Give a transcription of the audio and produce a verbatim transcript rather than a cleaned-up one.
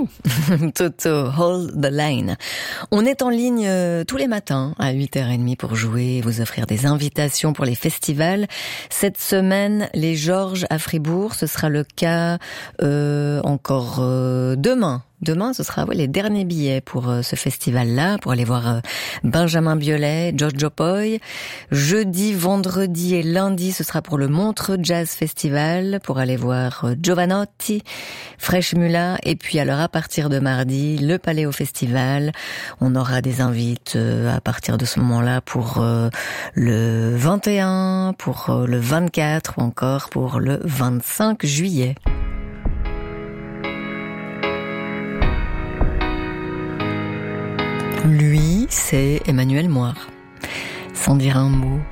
Toto, Hold the Line. On est en ligne euh, tous les matins à huit heures trente pour jouer et vous offrir des invitations pour les festivals. Cette semaine, les Georges à Fribourg, ce sera le cas euh, encore euh, demain. Demain, ce sera ouais, les derniers billets pour euh, ce festival-là, pour aller voir euh, Benjamin Biolay, Jojo Poi. Jeudi, vendredi et lundi, ce sera pour le Montreux Jazz Festival, pour aller voir euh, Giovanotti, Fresh Mula. Et puis alors à partir de mardi, le Paléo Festival. On aura des invites euh, à partir de ce moment-là pour euh, le vingt et un, pour euh, le vingt-quatre ou encore pour le vingt-cinq juillet. Lui, c'est Emmanuel Moir. Sans dire un mot,